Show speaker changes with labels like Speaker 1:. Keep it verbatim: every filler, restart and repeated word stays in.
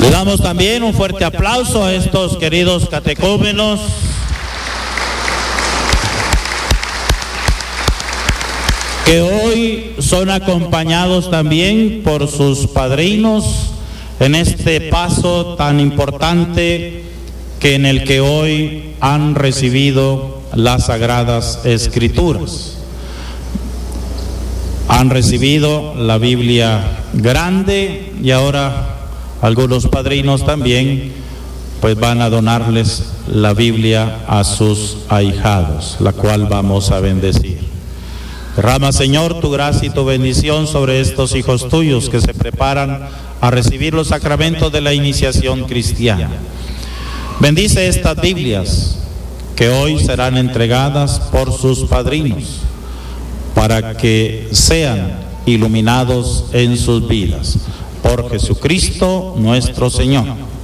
Speaker 1: Le damos también un fuerte aplauso a estos queridos catecúmenos que hoy son acompañados también por sus padrinos en este paso tan importante que en el que hoy han recibido las Sagradas Escrituras. Han recibido la Biblia grande y ahora algunos padrinos también pues van a donarles la Biblia a sus ahijados, la cual vamos a bendecir. Derrama, Señor, tu gracia y tu bendición sobre estos hijos tuyos que se preparan a recibir los sacramentos de la iniciación cristiana. Bendice estas Biblias que hoy serán entregadas por sus padrinos para que sean iluminados en sus vidas. Por Jesucristo nuestro Señor.